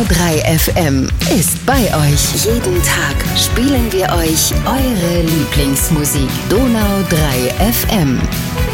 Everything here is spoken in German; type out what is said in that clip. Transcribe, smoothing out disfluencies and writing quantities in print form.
3 FM ist bei euch. Jeden Tag spielen wir euch eure Lieblingsmusik. Donau 3 FM.